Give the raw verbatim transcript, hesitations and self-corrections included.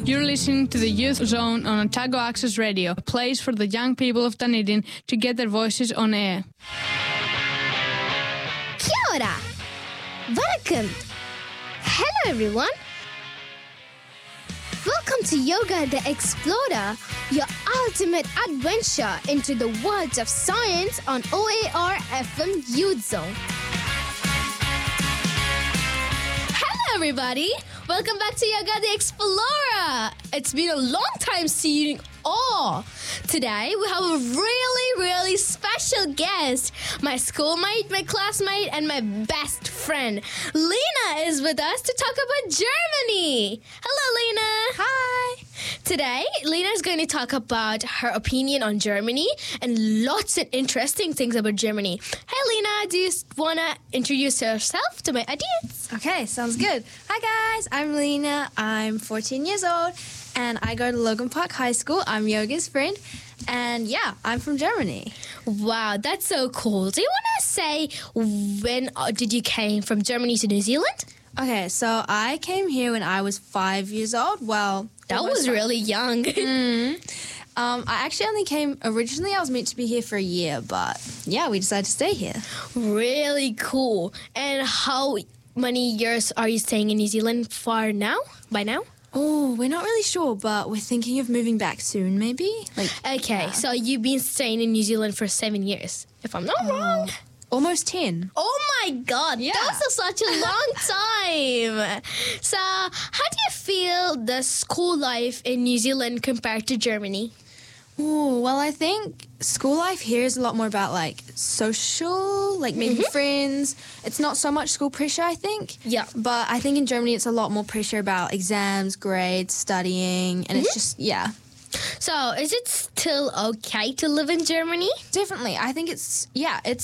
You're listening to the Youth Zone on Otago Access Radio, a place for the young people of Dunedin to get their voices on air. Kia ora! Welcome! Hello everyone! Welcome to Yoga the Explorer, your ultimate adventure into the world of science on O A R F M Youth Zone. Hello everybody! Welcome back to Yoga the Explorer. It's been a long time seeing you all. Today we have a really, really special guest. My schoolmate, my classmate, and my best friend. Lena is with us to talk about Germany. Hello, Lena. Hi. Today, Lena is going to talk about her opinion on Germany and lots of interesting things about Germany. Hey, Lena, do you want to introduce yourself to my audience? Okay, sounds good. Hi guys, I'm Lena. I'm fourteen years old and I go to Logan Park High School. I'm Yoga's friend. And yeah, I'm from Germany. Wow, that's so cool. Do you want to say when uh, did you came from Germany to New Zealand? Okay, so I came here when I was five years old. Well, That almost was five. really young. Um, I actually only came, originally I was meant to be here for a year, but yeah, we decided to stay here. Really cool. And how many years are you staying in New Zealand for now? By now? Oh, we're not really sure, but we're thinking of moving back soon, maybe? Like Okay, so you've been staying in New Zealand for seven years, if I'm not wrong. almost ten. Oh my God, Yeah. that's such a long time. So, how do you feel the school life in New Zealand compared to Germany? Oh, well, I think school life here is a lot more about, like, social, like, maybe friends. It's not so much school pressure, I think. Yeah. But I think in Germany it's a lot more pressure about exams, grades, studying, and it's just, yeah. So, is it still okay to live in Germany? Definitely. I think it's, yeah, it's